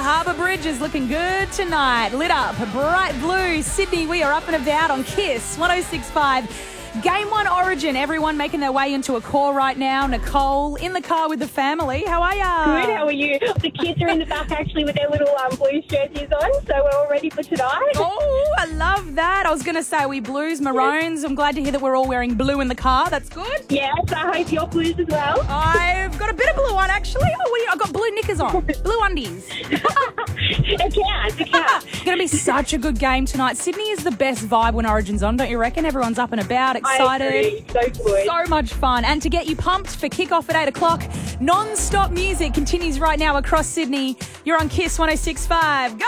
Harbour Bridge is looking good tonight. Lit up, bright blue. Sydney, we are up and about on KISS 106.5. Game 1 Origin. Everyone making their way into a call right now. Nicole in the car with the family. How are ya? Good, how are you? The kids are in the back actually with their little blue jerseys on, so we're all ready for tonight. Oh, I love that. I was going to say, are we blues, maroons? I'm glad to hear that we're all wearing blue in the car. That's good. Yes, I hope you're blues as well. I've got a bit of blue on, actually. Oh, I've got blue knickers on. Blue undies. It can. Going to be such a good game tonight. Sydney is the best vibe when Origin's on, don't you reckon? Everyone's up and about, excited. I agree. So good. So much fun. And to get you pumped for kick-off at 8 o'clock, non-stop music continues right now across Sydney. You're on KISS 106.5. Go!